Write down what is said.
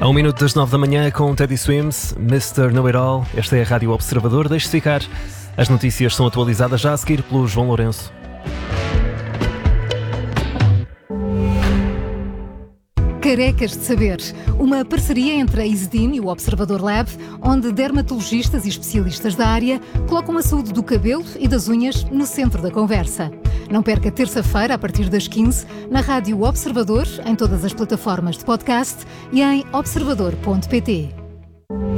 A 1 minuto das 9 da manhã com Teddy Swims, Mr. Know It All. Esta é a Rádio Observador. Deixe-se ficar. As notícias são atualizadas já a seguir pelo João Lourenço. Carecas de Saber, uma parceria entre a Isedin e o Observador Lab, onde dermatologistas e especialistas da área colocam a saúde do cabelo e das unhas no centro da conversa. Não perca terça-feira, a partir das 15, na Rádio Observador, em todas as plataformas de podcast e em observador.pt.